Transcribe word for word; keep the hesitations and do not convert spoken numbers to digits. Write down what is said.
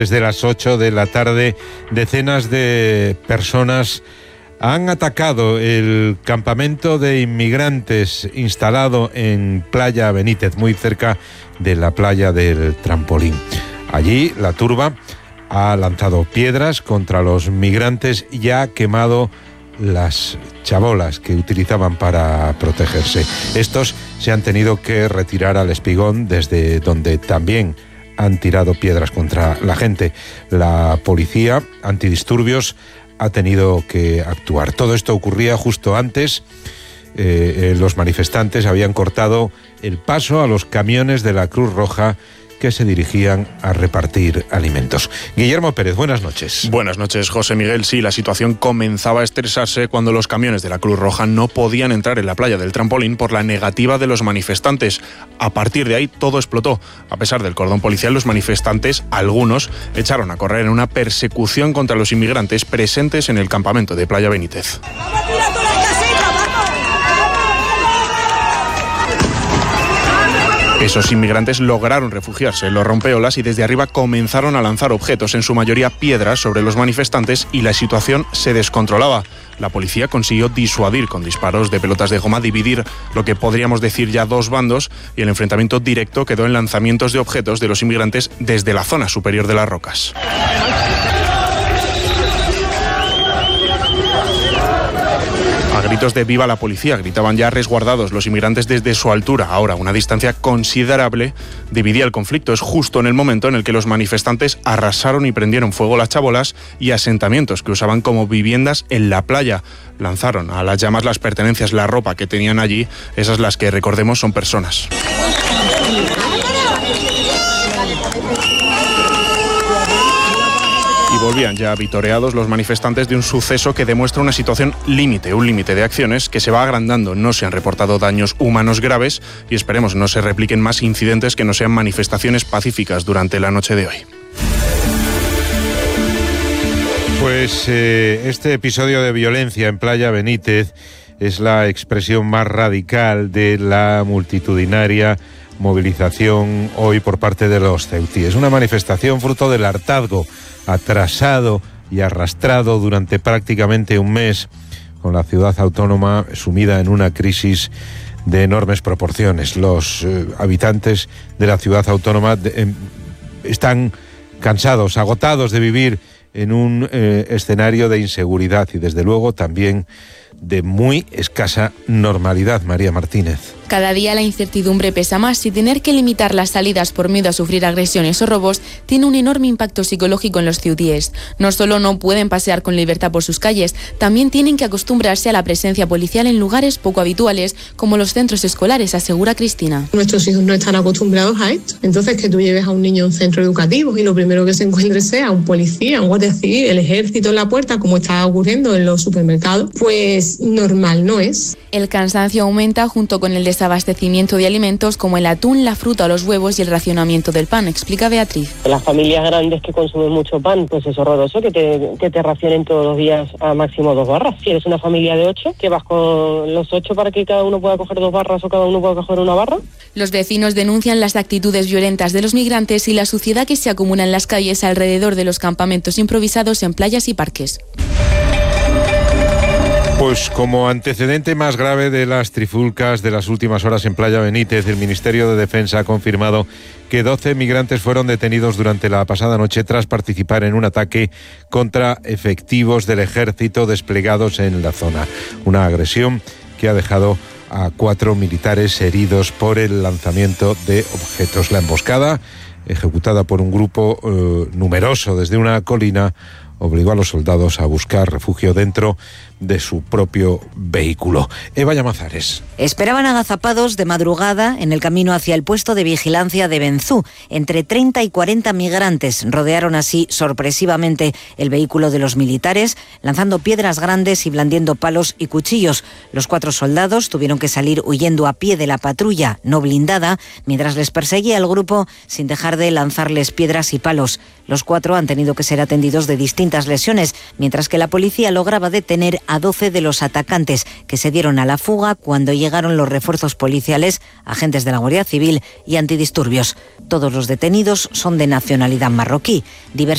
Desde las ocho de la tarde, decenas de personas han atacado el campamento de inmigrantes instalado en Playa Benítez, muy cerca de la playa del Trampolín. Allí la turba ha lanzado piedras contra los migrantes y ha quemado las chabolas que utilizaban para protegerse. Estos se han tenido que retirar al Espigón, desde donde también han tirado piedras contra la gente. La policía antidisturbios ha tenido que actuar. Todo esto ocurría justo antes. Eh, eh, los manifestantes habían cortado el paso a los camiones de la Cruz Roja que se dirigían a repartir alimentos. Guillermo Pérez, buenas noches. Buenas noches, José Miguel. Sí, la situación comenzaba a estresarse cuando los camiones de la Cruz Roja no podían entrar en la playa del Trampolín por la negativa de los manifestantes. A partir de ahí todo explotó. A pesar del cordón policial, los manifestantes, algunos, echaron a correr en una persecución contra los inmigrantes presentes en el campamento de Playa Benítez. Esos inmigrantes lograron refugiarse en los rompeolas y desde arriba comenzaron a lanzar objetos, en su mayoría piedras, sobre los manifestantes, y la situación se descontrolaba. La policía consiguió disuadir con disparos de pelotas de goma, dividir lo que podríamos decir ya dos bandos, y el enfrentamiento directo quedó en lanzamientos de objetos de los inmigrantes desde la zona superior de las rocas. A gritos de viva la policía gritaban ya resguardados los inmigrantes desde su altura. Ahora, una distancia considerable dividía el conflicto. Es justo en el momento en el que los manifestantes arrasaron y prendieron fuego las chabolas y asentamientos que usaban como viviendas en la playa. Lanzaron a las llamas las pertenencias, la ropa que tenían allí, esas las que, recordemos, son personas. Y volvían ya vitoreados los manifestantes de un suceso que demuestra una situación límite, un límite de acciones que se va agrandando. No se han reportado daños humanos graves y esperemos no se repliquen más incidentes que no sean manifestaciones pacíficas durante la noche de hoy. Pues eh, este episodio de violencia en Playa Benítez es la expresión más radical de la multitudinaria movilización hoy por parte de los ceutíes. Una manifestación fruto del hartazgo atrasado y arrastrado durante prácticamente un mes, con la ciudad autónoma sumida en una crisis de enormes proporciones. Los eh, habitantes de la ciudad autónoma de, eh, están cansados, agotados de vivir en un eh, escenario de inseguridad y desde luego también de muy escasa normalidad. María Martínez. Cada día la incertidumbre pesa más y tener que limitar las salidas por miedo a sufrir agresiones o robos tiene un enorme impacto psicológico en los ceutíes. No solo no pueden pasear con libertad por sus calles, también tienen que acostumbrarse a la presencia policial en lugares poco habituales, como los centros escolares, asegura Cristina. Nuestros hijos no están acostumbrados a esto. Entonces, que tú lleves a un niño a un centro educativo y lo primero que se encuentre sea un policía, un guardia civil, el ejército en la puerta, como está ocurriendo en los supermercados, pues normal no es. El cansancio aumenta junto con el desabastecimiento de alimentos como el atún, la fruta o los huevos y el racionamiento del pan, explica Beatriz. Las familias grandes que consumen mucho pan, pues es horroroso que te, que te racionen todos los días a máximo dos barras. Si eres una familia de ocho, que vas con los ocho para que cada uno pueda coger dos barras o cada uno pueda coger una barra. Los vecinos denuncian las actitudes violentas de los migrantes y la suciedad que se acumula en las calles alrededor de los campamentos improvisados en playas y parques. Pues como antecedente más grave de las trifulcas de las últimas horas en Playa Benítez, el Ministerio de Defensa ha confirmado que doce migrantes fueron detenidos durante la pasada noche tras participar en un ataque contra efectivos del ejército desplegados en la zona. Una agresión que ha dejado a cuatro militares heridos por el lanzamiento de objetos. La emboscada, ejecutada por un grupo eh, numeroso desde una colina, obligó a los soldados a buscar refugio dentro de su propio vehículo. Eva Llamazares. Esperaban agazapados de madrugada en el camino hacia el puesto de vigilancia de Benzú. Entre treinta y cuarenta migrantes rodearon así sorpresivamente el vehículo de los militares, lanzando piedras grandes y blandiendo palos y cuchillos. Los cuatro soldados tuvieron que salir huyendo a pie de la patrulla no blindada, mientras les perseguía el grupo sin dejar de lanzarles piedras y palos. Los cuatro han tenido que ser atendidos de distintas lesiones, mientras que la policía lograba detener a doce de los atacantes que se dieron a la fuga cuando llegaron los refuerzos policiales, agentes de la Guardia Civil y antidisturbios. Todos los detenidos son de nacionalidad marroquí. Diversos